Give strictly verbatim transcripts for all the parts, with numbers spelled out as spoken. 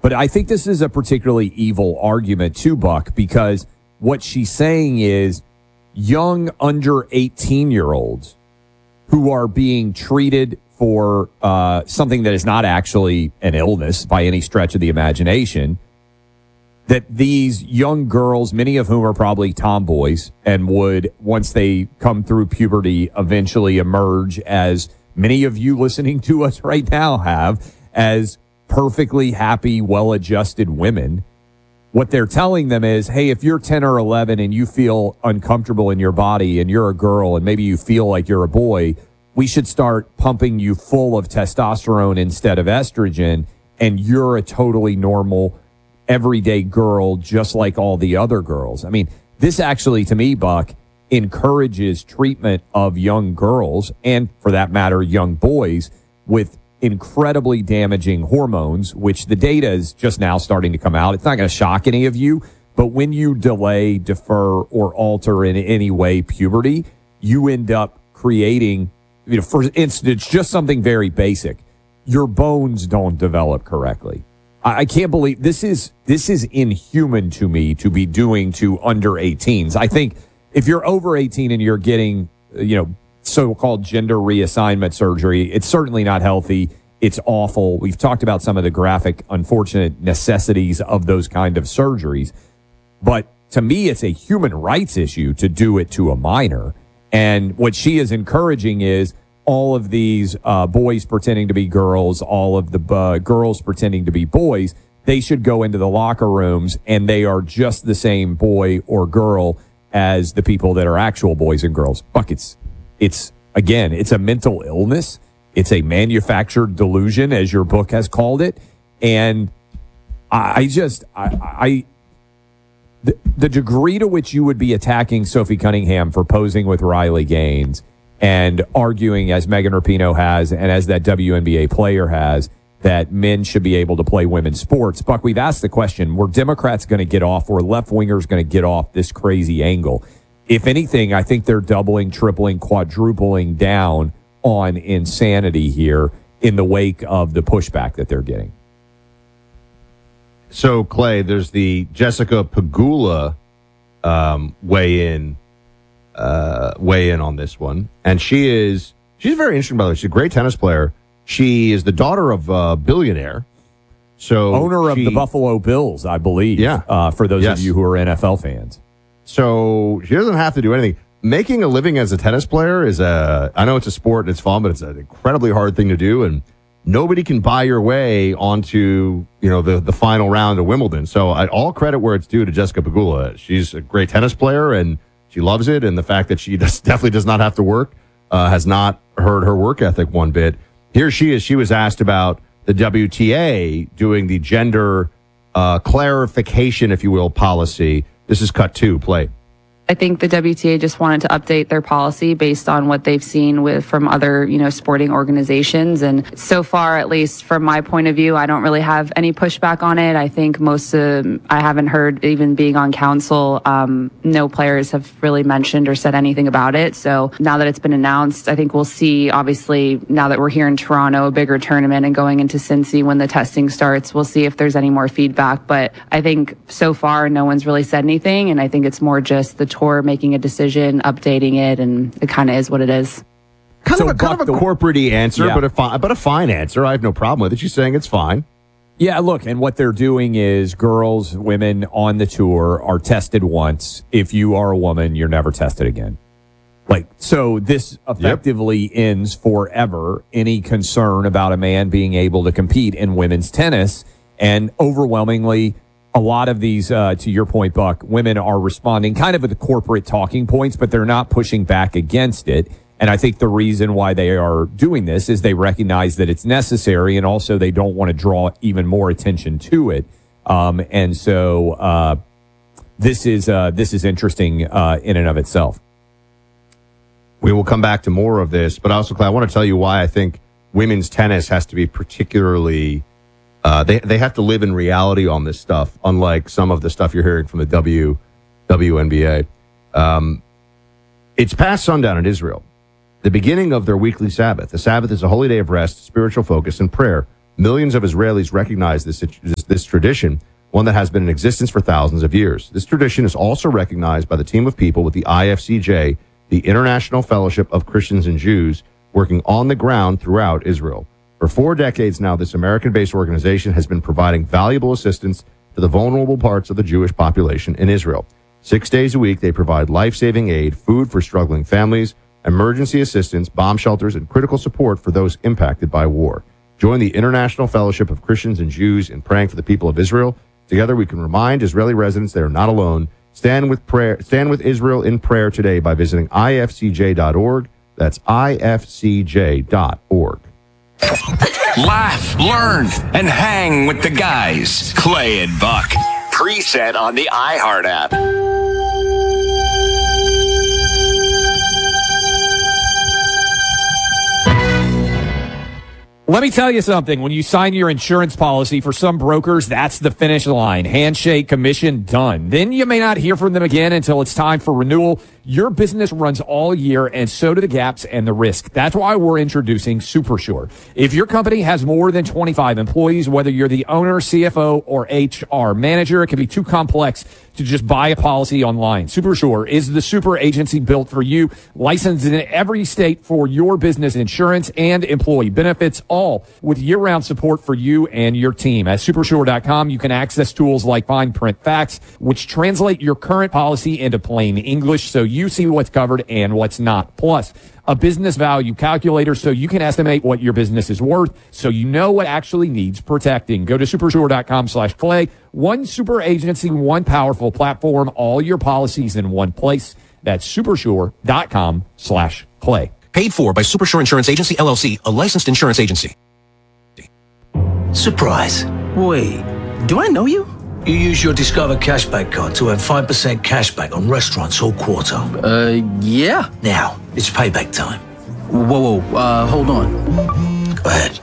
But I think this is a particularly evil argument too, Buck, because what she's saying is young under eighteen-year-olds who are being treated for uh, something that is not actually an illness by any stretch of the imagination, that these young girls, many of whom are probably tomboys and would, once they come through puberty, eventually emerge as many of you listening to us right now have, as perfectly happy, well-adjusted women. What they're telling them is, hey, if you're ten or eleven and you feel uncomfortable in your body and you're a girl and maybe you feel like you're a boy, we should start pumping you full of testosterone instead of estrogen, and you're a totally normal, everyday girl just like all the other girls. I mean, this actually, to me, Buck, encourages treatment of young girls, and for that matter, young boys, with incredibly damaging hormones, which the data is just now starting to come out. It's not going to shock any of you, but when you delay, defer, or alter in any way puberty, you end up creating, you know, for instance, just something very basic. Your bones don't develop correctly. I, I can't believe this is this is inhuman to me to be doing to under eighteens. I think if you're over eighteen and you're getting, you know, so-called gender reassignment surgery, it's certainly not healthy. It's awful. We've talked about some of the graphic, unfortunate necessities of those kind of surgeries. But to me, it's a human rights issue to do it to a minor. And what she is encouraging is all of these uh, boys pretending to be girls, all of the uh, girls pretending to be boys. They should go into the locker rooms and they are just the same boy or girl as the people that are actual boys and girls. Buckets. It's, again, it's a mental illness. It's a manufactured delusion, as your book has called it. And I, I just, I, I the, the degree to which you would be attacking Sophie Cunningham for posing with Riley Gaines and arguing, as Megan Rapinoe has and as that W N B A player has, that men should be able to play women's sports. Buck, we've asked the question, were Democrats going to get off, or left-wingers going to get off this crazy angle? If anything, I think they're doubling, tripling, quadrupling down on insanity here in the wake of the pushback that they're getting. So, Clay, there's the Jessica Pegula um, weigh in, uh, weigh in on this one, and she is she's very interesting. By the way, she's a great tennis player. She is the daughter of a billionaire, so owner of she, the Buffalo Bills, I believe. Yeah, uh, for those yes. of you who are N F L fans. So she doesn't have to do anything. Making a living as a tennis player is a, I know it's a sport and it's fun, but it's an incredibly hard thing to do. And nobody can buy your way onto, you know, the, the final round of Wimbledon. So I, all credit where it's due to Jessica Pegula. She's a great tennis player and she loves it. And the fact that she does, definitely does not have to work uh, has not hurt her work ethic one bit. Here she is. She was asked about the W T A doing the gender uh, clarification, if you will, policy. This is cut two, play. I think the W T A just wanted to update their policy based on what they've seen with from other, you know, sporting organizations. And so far, at least from my point of view, I don't really have any pushback on it. I think most of, I haven't heard, even being on council, um, no players have really mentioned or said anything about it. So now that it's been announced, I think we'll see, obviously, now that we're here in Toronto, a bigger tournament and going into Cincy when the testing starts, we'll see if there's any more feedback. But I think so far, no one's really said anything. And I think it's more just the tour making a decision, updating it, and it kind of is what it is. Kind so of a, kind of a corporate-y answer, yeah. but, a fi- but a fine answer. I have no problem with it. She's saying it's fine. Yeah, look, and what they're doing is girls, women on the tour are tested once. If you are a woman, you're never tested again. Like, so this effectively yep. ends forever any concern about a man being able to compete in women's tennis, and overwhelmingly, a lot of these, uh, to your point, Buck, women are responding kind of with the corporate talking points, but they're not pushing back against it. And I think the reason why they are doing this is they recognize that it's necessary, and also they don't want to draw even more attention to it. Um, and so uh, this is uh, this is interesting uh, in and of itself. We will come back to more of this, but also, Clay, I want to tell you why I think women's tennis has to be particularly... Uh, they they have to live in reality on this stuff, unlike some of the stuff you're hearing from the W W N B A. Um, it's past sundown in Israel, the beginning of their weekly Sabbath. The Sabbath is a holy day of rest, spiritual focus, and prayer. Millions of Israelis recognize this, this, this tradition, one that has been in existence for thousands of years. This tradition is also recognized by the team of people with the I F C J, the International Fellowship of Christians and Jews, working on the ground throughout Israel. For four decades now, this American-based organization has been providing valuable assistance to the vulnerable parts of the Jewish population in Israel. Six days a week, they provide life-saving aid, food for struggling families, emergency assistance, bomb shelters, and critical support for those impacted by war. Join the International Fellowship of Christians and Jews in praying for the people of Israel. Together, we can remind Israeli residents they are not alone. Stand with prayer. Stand with Israel in prayer today by visiting I F C J dot org. That's I F C J dot org. Laugh, learn, and hang with the guys. Clay and Buck. Preset on the iHeart app. Let me tell you something. When you sign your insurance policy, for some brokers, that's the finish line. Handshake, commission, done. Then you may not hear from them again until it's time for renewal. Your business runs all year, and so do the gaps and the risk. That's why we're introducing SuperSure. If your company has more than twenty-five employees, whether you're the owner, C F O, or H R manager, it can be too complex to just buy a policy online. SuperSure is the super agency built for you, licensed in every state for your business insurance and employee benefits, all with year-round support for you and your team. At supersure dot com, you can access tools like fine print facts, which translate your current policy into plain English so you see what's covered and what's not. Plus, a business value calculator so you can estimate what your business is worth so you know what actually needs protecting. Go to supersure dot com slash clay. One super agency, one powerful platform, all your policies in one place. That's supersure dot com slash clay. Paid for by Supersure Insurance Agency, L L C, a licensed insurance agency. Surprise. Wait, do I know you? You use your Discover Cashback card to earn five percent cashback on restaurants all quarter. Uh, yeah. Now, it's payback time. Whoa, whoa, uh, hold on. Go ahead.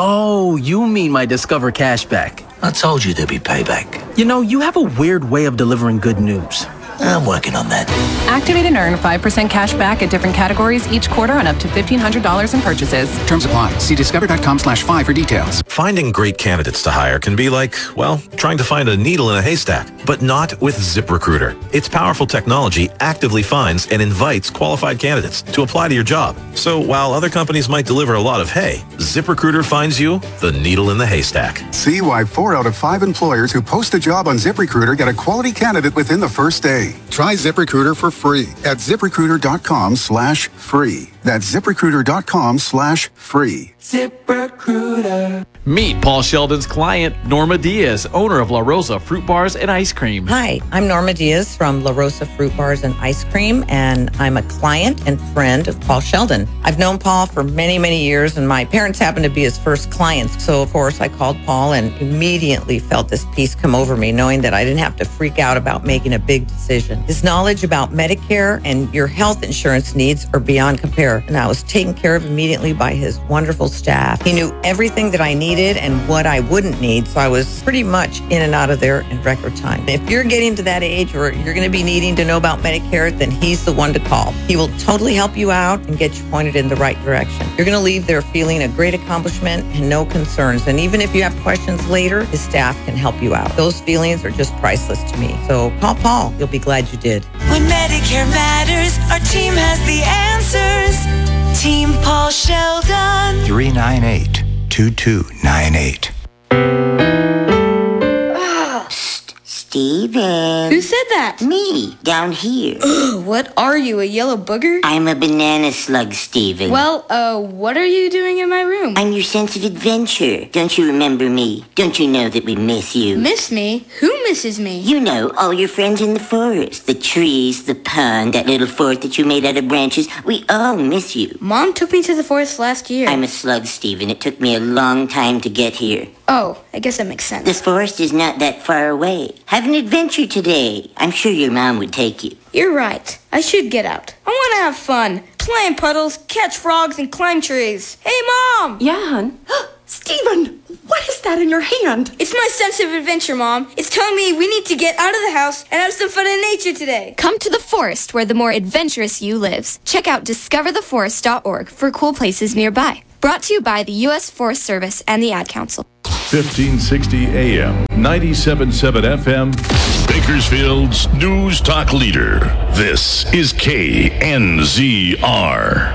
Oh, you mean my Discover Cashback. I told you there'd be payback. You know, you have a weird way of delivering good news. I'm working on that. Activate and earn five percent cash back at different categories each quarter on up to fifteen hundred dollars in purchases. Terms apply. See discover dot com slash five for details. Finding great candidates to hire can be like, well, trying to find a needle in a haystack, but not with ZipRecruiter. Its powerful technology actively finds and invites qualified candidates to apply to your job. So while other companies might deliver a lot of hay, ZipRecruiter finds you the needle in the haystack. See why four out of five employers who post a job on ZipRecruiter get a quality candidate within the first day. Try ZipRecruiter for free at ZipRecruiter dot com slash free. That's ZipRecruiter dot com slash free. ZipRecruiter. Meet Paul Sheldon's client, Norma Diaz, owner of La Rosa Fruit Bars and Ice Cream. Hi, I'm Norma Diaz from La Rosa Fruit Bars and Ice Cream, and I'm a client and friend of Paul Sheldon. I've known Paul for many, many years, and my parents happened to be his first clients. So, of course, I called Paul and immediately felt this peace come over me, knowing that I didn't have to freak out about making a big decision. His knowledge about Medicare and your health insurance needs are beyond compare, and I was taken care of immediately by his wonderful staff. He knew everything that I needed and what I wouldn't need, so I was pretty much in and out of there in record time. If you're getting to that age where you're going to be needing to know about Medicare, then he's the one to call. He will totally help you out and get you pointed in the right direction. You're going to leave there feeling a great accomplishment and no concerns, and even if you have questions later, his staff can help you out. Those feelings are just priceless to me. So call Paul. You'll be glad you did. When Medicare matters, our team has the answers. Team Paul Sheldon. three nine eight, two two nine eight. Steven. Who said that? Me, down here. What are you, a yellow booger? I'm a banana slug, Steven. Well, uh, what are you doing in my room? I'm your sense of adventure. Don't you remember me? Don't you know that we miss you? Miss me? Who misses me? You know, all your friends in the forest. The trees, the pond, that little fort that you made out of branches. We all miss you. Mom took me to the forest last year. I'm a slug, Steven. It took me a long time to get here. Oh, I guess that makes sense. The forest is not that far away. Have an adventure today. I'm sure your mom would take you. You're right. I should get out. I want to have fun. Play in puddles, catch frogs, and climb trees. Hey, Mom! Yeah, hon? Steven, what is that in your hand? It's my sense of adventure, Mom. It's telling me we need to get out of the house and have some fun in nature today. Come to the forest where the more adventurous you lives. Check out discover the forest dot org for cool places nearby. Brought to you by the U S Forest Service and the Ad Council. fifteen sixty A M, ninety-seven point seven F M. Bakersfield's News Talk Leader. This is K N Z R.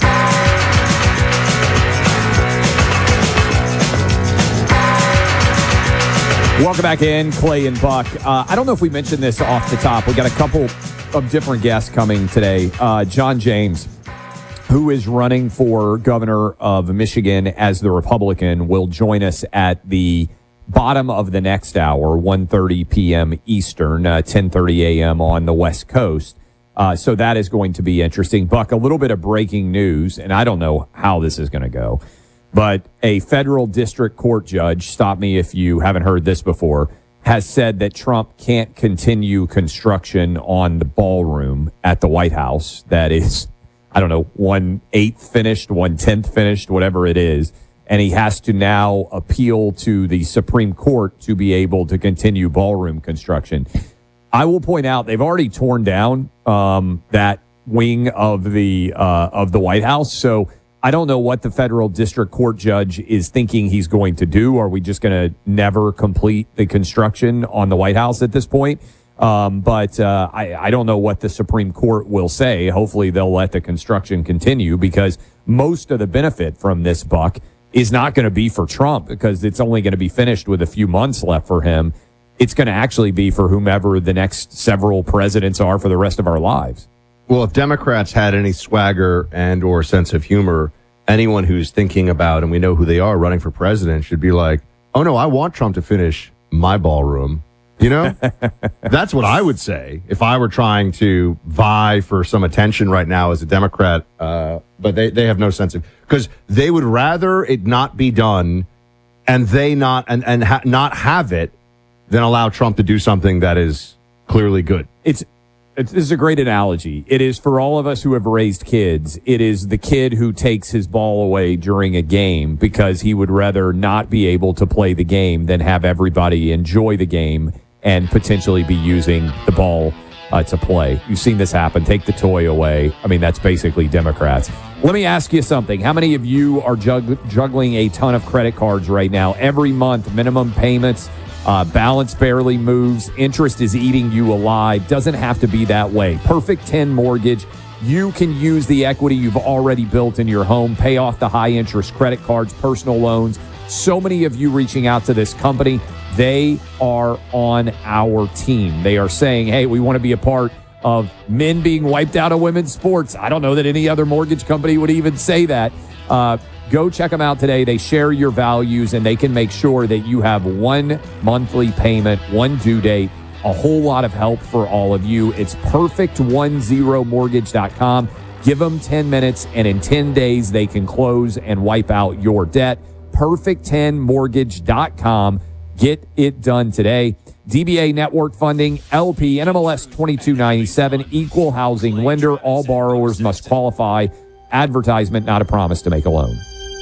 Welcome back in, Clay and Buck. Uh, I don't know if we mentioned this off the top. We got a couple of different guests coming today. Uh, John James, who is running for governor of Michigan as the Republican, will join us at the bottom of the next hour, one thirty p.m. Eastern, uh, ten thirty a.m. on the West Coast. Uh, so that is going to be interesting. Buck, a little bit of breaking news, and I don't know how this is going to go, but a federal district court judge, stop me if you haven't heard this before, has said that Trump can't continue construction on the ballroom at the White House. That is, I don't know, one-eighth finished, one-tenth finished, whatever it is. And he has to now appeal to the Supreme Court to be able to continue ballroom construction. I will point out they've already torn down um, that wing of the uh, of the White House. So I don't know what the federal district court judge is thinking he's going to do. Are we just going to never complete the construction on the White House at this point? Um, but uh, I, I don't know what the Supreme Court will say. Hopefully they'll let the construction continue, because most of the benefit from this, Buck, is not going to be for Trump, because it's only going to be finished with a few months left for him. It's going to actually be for whomever the next several presidents are for the rest of our lives. Well, if Democrats had any swagger and or sense of humor, anyone who's thinking about, and we know who they are, running for president should be like, oh, no, I want Trump to finish my ballroom. You know, that's what I would say if I were trying to vie for some attention right now as a Democrat. Uh, but they, they have no sense of, because they would rather it not be done and they not and, and ha- not have it than allow Trump to do something that is clearly good. It's It's, this is a great analogy. It is for all of us who have raised kids. It is the kid who takes his ball away during a game because he would rather not be able to play the game than have everybody enjoy the game and potentially be using the ball uh, to play. You've seen this happen. Take the toy away. I mean, that's basically Democrats. Let me ask you something. How many of you are jug- juggling a ton of credit cards right now? Every month, minimum payments, Uh, balance barely moves. Interest is eating you alive. Doesn't have to be that way. Perfect ten Mortgage. You can use the equity you've already built in your home, pay off the high interest credit cards, personal loans. So many of you reaching out to this company. They are on our team. They are saying, hey, we want to be a part of men being wiped out of women's sports. I don't know that any other mortgage company would even say that. Uh, Go check them out today. They share your values, and they can make sure that you have one monthly payment, one due date, a whole lot of help for all of you. It's perfect ten mortgage dot com. Give them ten minutes, and in ten days, they can close and wipe out your debt. perfect ten mortgage dot com. Get it done today. D B A Network Funding, L P, N M L S twenty-two ninety-seven, equal housing lender. All borrowers must qualify. Advertisement, not a promise to make a loan.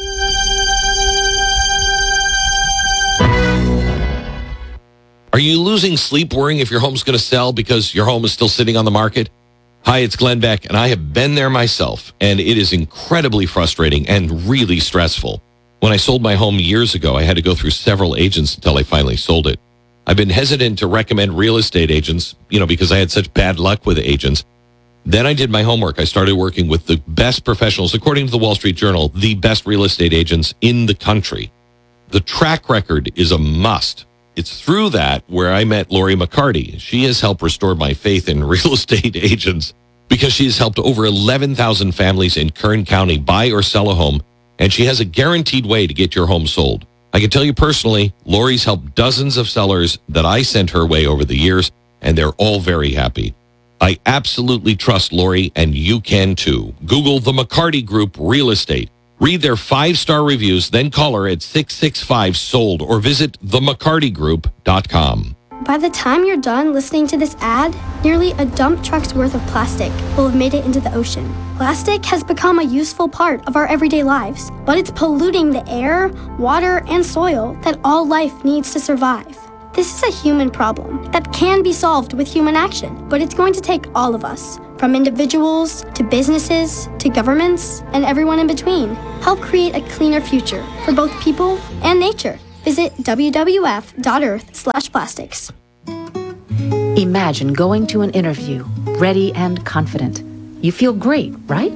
Are you losing sleep worrying if your home's going to sell because your home is still sitting on the market? Hi, it's Glenn Beck, and I have been there myself, and it is incredibly frustrating and really stressful. When I sold my home years ago, I had to go through several agents until I finally sold it. I've been hesitant to recommend real estate agents, you know, because I had such bad luck with agents. Then I did my homework. I started working with the best professionals, according to the Wall Street Journal, the best real estate agents in the country. The track record is a must. It's through that where I met Lori McCarty. She has helped restore my faith in real estate agents because she has helped over eleven thousand families in Kern County buy or sell a home, and she has a guaranteed way to get your home sold. I can tell you personally, Lori's helped dozens of sellers that I sent her way over the years, and they're all very happy. I absolutely trust Lori, and you can too. Google the McCarty Group Real Estate. Read their five-star reviews, then call her at six six five, sold or visit the mccarty group dot com. By the time you're done listening to this ad, nearly a dump truck's worth of plastic will have made it into the ocean. Plastic has become a useful part of our everyday lives, but it's polluting the air, water, and soil that all life needs to survive. This is a human problem that can be solved with human action, but it's going to take all of us, from individuals to businesses to governments and everyone in between. Help create a cleaner future for both people and nature. Visit w w f dot earth slash plastics. Imagine going to an interview, ready and confident. You feel great, right?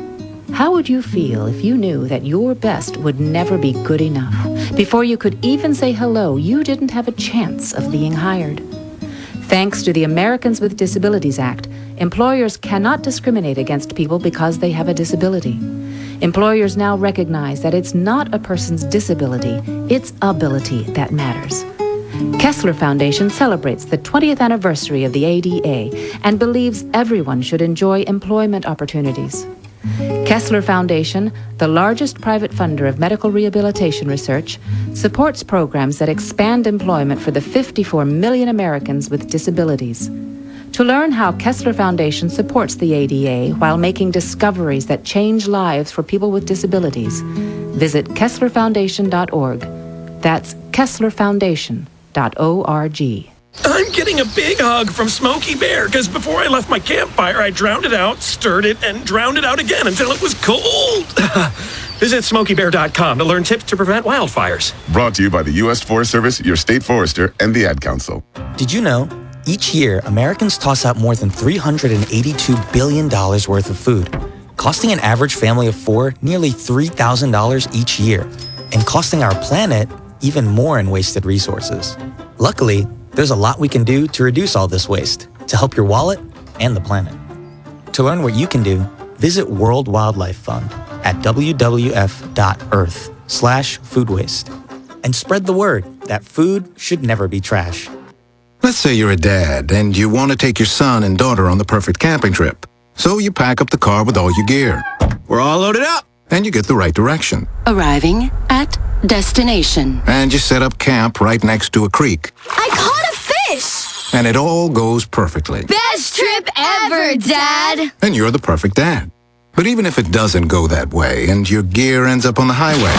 How would you feel if you knew that your best would never be good enough? Before you could even say hello, you didn't have a chance of being hired. Thanks to the Americans with Disabilities Act, employers cannot discriminate against people because they have a disability. Employers now recognize that it's not a person's disability, it's ability that matters. Kessler Foundation celebrates the twentieth anniversary of the A D A and believes everyone should enjoy employment opportunities. Kessler Foundation, the largest private funder of medical rehabilitation research, supports programs that expand employment for the fifty-four million Americans with disabilities. To learn how Kessler Foundation supports the A D A while making discoveries that change lives for people with disabilities, visit kessler foundation dot org. That's kessler foundation dot org. I'm getting a big hug from Smokey Bear because before I left my campfire, I drowned it out, stirred it, and drowned it out again until it was cold. Visit smokey bear dot com to learn tips to prevent wildfires. Brought to you by the U S Forest Service, your state forester, and the Ad Council. Did you know? Each year, Americans toss out more than three hundred eighty-two billion dollars worth of food, costing an average family of four nearly three thousand dollars each year, and costing our planet even more in wasted resources. Luckily, there's a lot we can do to reduce all this waste, to help your wallet and the planet. To learn what you can do, visit World Wildlife Fund at w w f dot earth slash food waste. And spread the word that food should never be trash. Let's say you're a dad and you want to take your son and daughter on the perfect camping trip. So you pack up the car with all your gear. We're all loaded up. And you get the right direction. Arriving at destination. And you set up camp right next to a creek. I caught a fish! And it all goes perfectly. Best trip ever, Dad! And you're the perfect dad. But even if it doesn't go that way and your gear ends up on the highway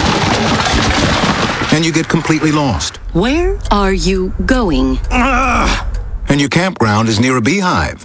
and you get completely lost. Where are you going? Ugh. And your campground is near a beehive.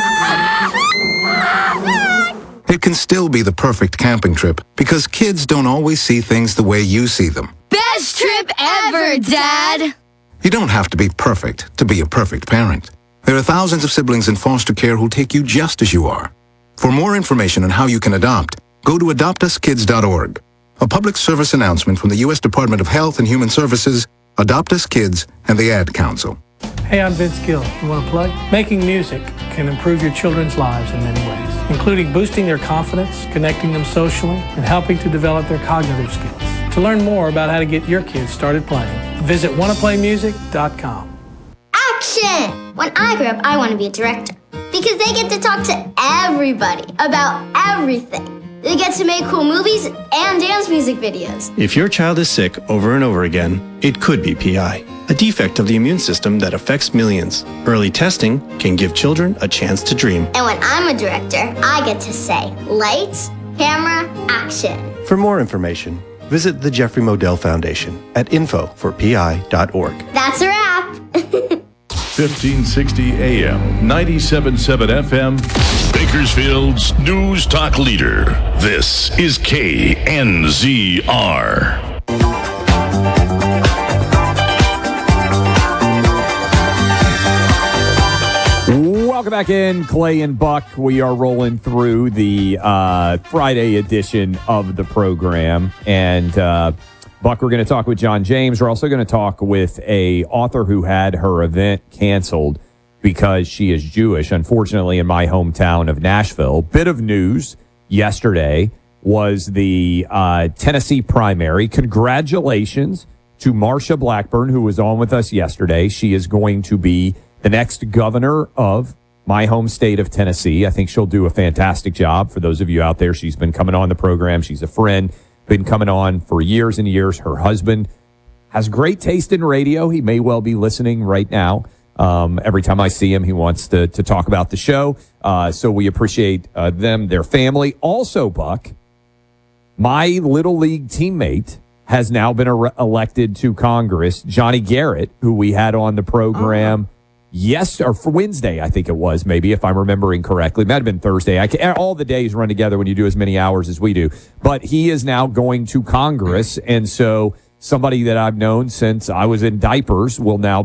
It can still be the perfect camping trip because kids don't always see things the way you see them. Best trip ever, Dad! You don't have to be perfect to be a perfect parent. There are thousands of siblings in foster care who'll take you just as you are. For more information on how you can adopt, go to adopt us kids dot org. A public service announcement from the U S Department of Health and Human Services, Adopt Us Kids, and the Ad Council. Hey, I'm Vince Gill. You want to play? Making music can improve your children's lives in many ways, including boosting their confidence, connecting them socially, and helping to develop their cognitive skills. To learn more about how to get your kids started playing, visit wanna play music dot com. Action! When I grow up, I want to be a director because they get to talk to everybody about everything. They get to make cool movies and dance music videos. If your child is sick over and over again, it could be P I, a defect of the immune system that affects millions. Early testing can give children a chance to dream. And when I'm a director, I get to say, lights, camera, action. For more information, visit the Jeffrey Modell Foundation at info for p i dot org. That's a wrap. fifteen sixty A M, ninety-seven point seven F M. Bakersfield's news talk leader. This is K N Z R. Welcome back in, Clay and Buck. We are rolling through the uh, Friday edition of the program. And uh, Buck, we're going to talk with John James. We're also going to talk with a author who had her event canceled because she is Jewish, unfortunately, in my hometown of Nashville. Bit of news yesterday was the uh, Tennessee primary. Congratulations to Marsha Blackburn, who was on with us yesterday. She is going to be the next governor of my home state of Tennessee. I think she'll do a fantastic job. For those of you out there, she's been coming on the program. She's a friend, been coming on for years and years. Her husband has great taste in radio. He may well be listening right now. Um, every time I see him, he wants to, to talk about the show. Uh, so we appreciate uh, them, their family. Also, Buck, my Little League teammate has now been er- elected to Congress, Johnny Garrett, who we had on the program uh-huh. yes, or for Wednesday, I think it was, maybe, if I'm remembering correctly. It might have been Thursday. I can, all the days run together when you do as many hours as we do. But he is now going to Congress, and so somebody that I've known since I was in diapers will now